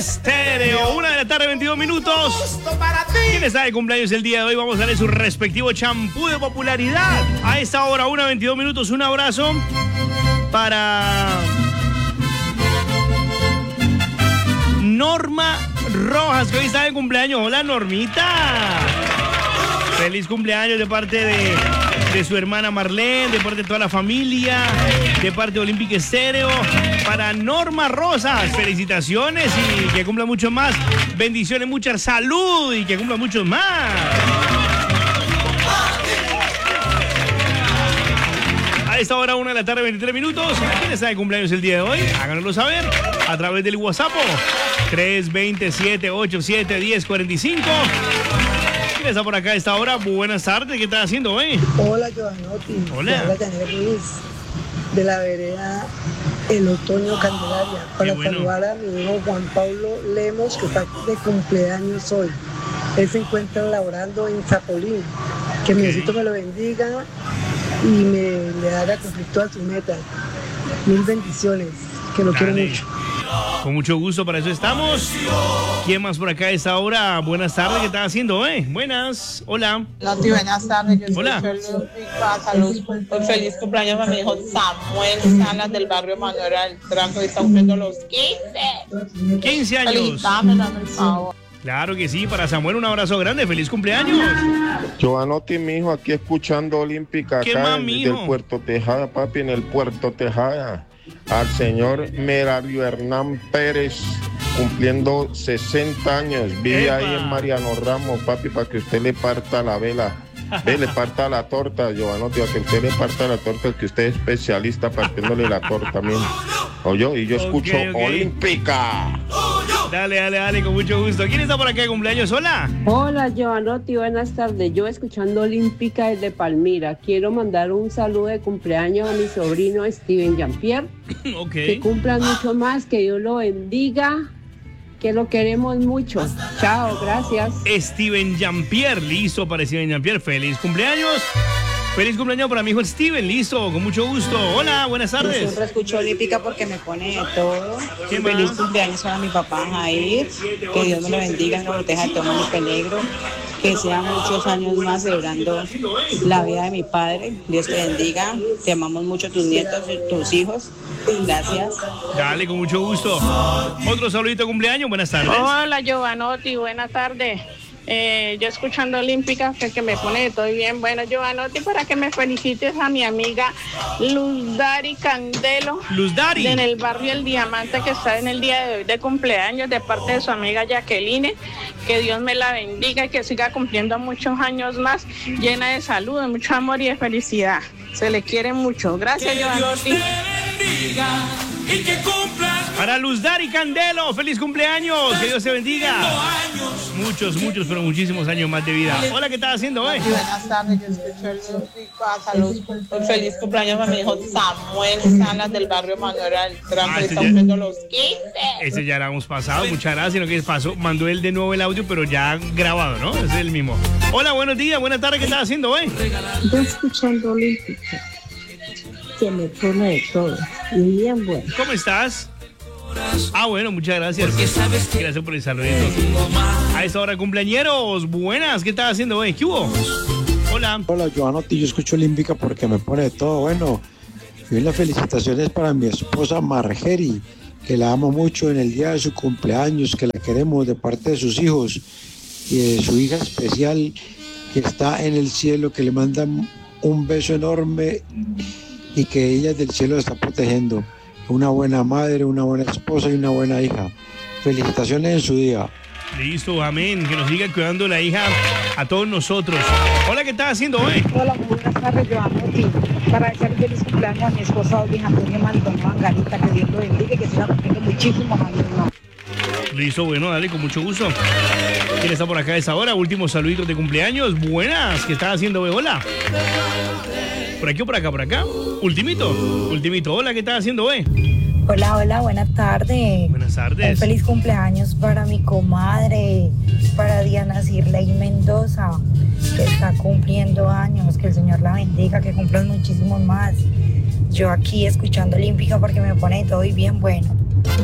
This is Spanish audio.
Estéreo. 1:22 p.m. ¿Quién está de cumpleaños el día de hoy? Vamos a darle su respectivo champú de popularidad. A esta hora, 1:22 p.m. Un abrazo para Norma Rojas, que hoy está de cumpleaños. Hola, Normita. Feliz cumpleaños de parte de su hermana Marlene, de parte de toda la familia, de parte de Olímpica Estéreo. Para Norma Rosas, felicitaciones y que cumpla mucho más. Bendiciones, mucha salud y que cumpla mucho más. A esta hora, 1:23 p.m. ¿Quién está de cumpleaños el día de hoy? Háganoslo saber a través del WhatsApp 320-787-1045. ¿Quién está por acá a esta hora? Buenas tardes, ¿qué estás haciendo hoy? Hola, Giovanotti. Hola. Hola, Daniel Ruiz, de la vereda El Otoño Candelaria. Para saludar a mi hijo Juan Pablo Lemos, que está de cumpleaños hoy. Él se encuentra laborando en Zapolín. Que mi Diosito me lo bendiga y le haga cumplir todas sus metas. Mil bendiciones, que lo quiero mucho. Con mucho gusto, para eso estamos. ¿Quién más por acá a esta hora? Buenas tardes, ¿qué estás haciendo, Buenas, hola. Nati, buenas tardes. Yo hola. Salud. Feliz cumpleaños a mi hijo Samuel Salas del barrio Manuel del Tranco, y está cumpliendo los 15. 15 años. Felicitámelo, por favor. Claro que sí, para Samuel un abrazo grande, feliz cumpleaños. Giovanotti, mi hijo, aquí escuchando Olímpica acá del Puerto Tejada, papi, en el Puerto Tejada. Al señor Merario Hernán Pérez, cumpliendo 60 años. Vive ahí en Mariano Ramos, papi, para que usted le parta la vela. Le parta la torta, Giovanotti, para que usted le parta la torta, que usted es especialista partiéndole la torta también. Oye, y yo escucho Olímpica. Dale, con mucho gusto. ¿Quién está por acá de cumpleaños? Hola. Hola, Giovanotti, buenas tardes. Yo escuchando Olímpica desde Palmira. Quiero mandar un saludo de cumpleaños a mi sobrino Steven Jean-Pierre. Que cumplan mucho más, que Dios lo bendiga, que lo queremos mucho. Chao, gracias. Steven Jean-Pierre, listo para Steven Jean-Pierre. Feliz cumpleaños. Feliz cumpleaños para mi hijo Steven, listo, con mucho gusto. Hola, buenas tardes. Yo siempre escucho Olímpica porque me pone de todo. ¿Qué Feliz más? cumpleaños para mi papá Jair. Que Dios me lo bendiga, me lo proteja de todo mal y peligro. Que sean muchos años más celebrando la vida de mi padre. Dios te bendiga. Te amamos mucho, tus nietos y tus hijos. Gracias. Dale, con mucho gusto. Otro saludito de cumpleaños, buenas tardes. Hola, Giovanotti, buenas tardes. Yo escuchando Olímpica, que me pone de todo bien. Bueno, Giovanotti, para que me felicites a mi amiga Luzdari Candelo. Luzdari. En el barrio El Diamante, que está en el día de hoy de cumpleaños, de parte de su amiga Jacqueline. Que Dios me la bendiga y que siga cumpliendo muchos años más, llena de salud, de mucho amor y de felicidad. Se le quiere mucho. Gracias, Giovanotti. Y que para Luzdari Candelo, feliz cumpleaños, que Dios te bendiga. Muchos, pero muchísimos años más de vida. Hola, ¿qué estás haciendo hoy? Buenas tardes, yo escucho Olímpica. Salud. Feliz cumpleaños a mi hijo Samuel Salas del barrio Manuel del Tranco, y está cumpliendo los 15. Ese ya lo hemos pasado, muchas gracias. Lo que pasó, mandó él de nuevo el audio, pero ya grabado, ¿no? Es el mismo. Hola, buenos días, buenas tardes, ¿qué estás haciendo hoy? Yo escuchando Olímpica, que me pone de todo. Y bien bueno. ¿Cómo estás? Bueno, muchas gracias. Gracias por el saludito. A esta hora, cumpleañeros, buenas, ¿qué estás haciendo hoy? ¿Qué hubo? Hola. Hola, Giovanotti, yo escucho Olímpica porque me pone de todo. Bueno, y las felicitaciones para mi esposa Margeri, que la amo mucho en el día de su cumpleaños, que la queremos de parte de sus hijos y de su hija especial que está en el cielo, que le mandan un beso enorme y que ella del cielo la está protegiendo. Una buena madre, una buena esposa y una buena hija. Felicitaciones en su día. Listo, amén. Que nos siga cuidando la hija a todos nosotros. Hola, ¿qué estás haciendo hoy? Hola, buenas tardes, Giovanotti. Para desear feliz cumpleaños a mi esposa Luis Antonio Maldonado Angarita, que Dios lo bendiga y que siga cumpliendo muchísimos años más. Listo, bueno, dale, con mucho gusto. ¿Quién está por acá a esa hora? Últimos saluditos de cumpleaños. Buenas, ¿qué estás haciendo hoy? Hola. ¿Por aquí o por acá? ¿Por acá? Ultimito. Hola, ¿qué estás haciendo hoy? Hola, buenas tardes. Buenas tardes. Un feliz cumpleaños para mi comadre, para Diana Cirley Mendoza, que está cumpliendo años. Que el Señor la bendiga, que cumplan muchísimos más. Yo aquí escuchando Olímpica porque me pone todo y bien bueno.